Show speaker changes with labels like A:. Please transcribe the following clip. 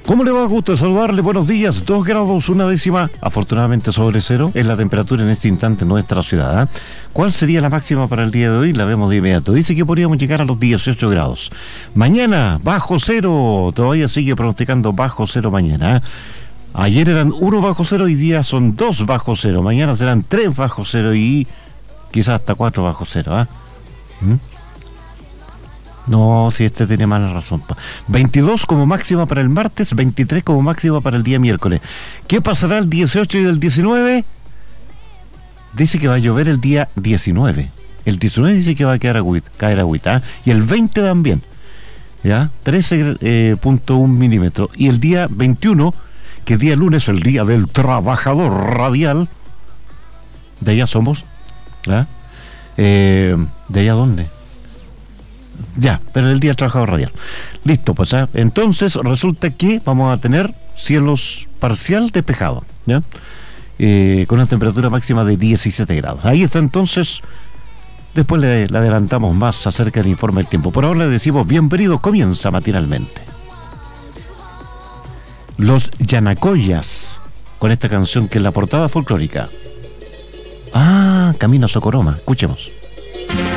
A: ¿Cómo le va? Gusto saludarle, buenos días. 2 grados, una décima, afortunadamente sobre cero, es la temperatura en este instante en nuestra ciudad. ¿Cuál sería la máxima para el día de hoy? La vemos de inmediato. Dice que podríamos llegar a los 18 grados. Mañana, bajo cero, todavía sigue pronosticando bajo cero mañana. Ayer eran 1 bajo cero, hoy día son 2 bajo cero. Mañana serán 3 bajo cero y quizás hasta 4 bajo cero. No, si este tiene mala razón. 22 como máxima para el martes, 23 como máxima para el día miércoles. ¿Qué pasará el 18 y el 19? Dice que va a llover el día 19. El 19 dice que va a caer agüita. Y el 20 también. ¿Ya? 13.1 milímetros. Y el día 21, que día lunes, el día del trabajador radial. De allá somos. ¿Ya? ¿De allá dónde? Ya, pero el día del trabajador radial. Listo, pues, entonces resulta que vamos a tener cielos parcial despejados, ¿ya? Con una temperatura máxima de 17 grados. Ahí está entonces. Después le adelantamos más acerca del informe del tiempo. Por ahora le decimos bienvenido, comienza matinalmente. Los Yanacoyas, con esta canción que es la portada folclórica. Camino a Socoroma, escuchemos.